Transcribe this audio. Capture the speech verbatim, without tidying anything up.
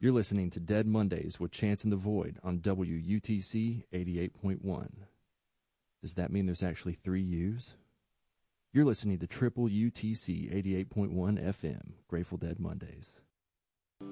You're listening to Dead Mondays with Chance in the Void on W U T C eighty-eight point one. Does that mean there's actually three U's? You're listening to Triple U T C eighty-eight point one F M, Grateful Dead Mondays.